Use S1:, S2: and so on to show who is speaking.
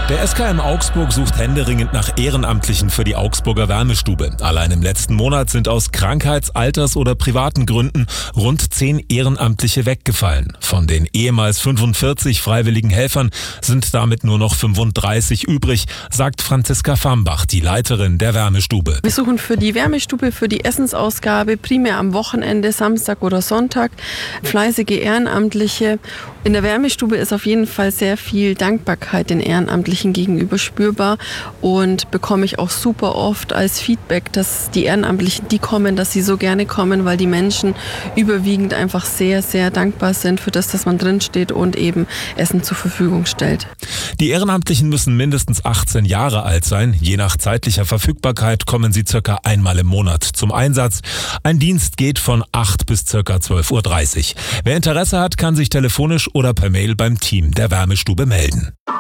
S1: Der SKM Augsburg sucht händeringend nach Ehrenamtlichen für die Augsburger Wärmestube. Allein im letzten Monat sind aus Krankheits-, Alters- oder privaten Gründen rund 10 Ehrenamtliche weggefallen. Von den ehemals 45 freiwilligen Helfern sind damit nur noch 35 übrig, sagt Franziska Fambach, die Leiterin der Wärmestube.
S2: Wir suchen für die Wärmestube, für die Essensausgabe, primär am Wochenende, Samstag oder Sonntag, fleißige Ehrenamtliche. In der Wärmestube ist auf jeden Fall sehr viel Dankbarkeit den Ehrenamtlichen gegenüber spürbar und bekomme ich auch super oft als Feedback, dass die Ehrenamtlichen, die kommen, dass sie so gerne kommen, weil die Menschen überwiegend einfach sehr, sehr dankbar sind für das, dass man drinsteht und eben Essen zur Verfügung stellt.
S1: Die Ehrenamtlichen müssen mindestens 18 Jahre alt sein. Je nach zeitlicher Verfügbarkeit kommen sie circa einmal im Monat zum Einsatz. Ein Dienst geht von 8 bis circa 12:30 Uhr. Wer Interesse hat, kann sich telefonisch oder per Mail beim Team der Wärmestube melden.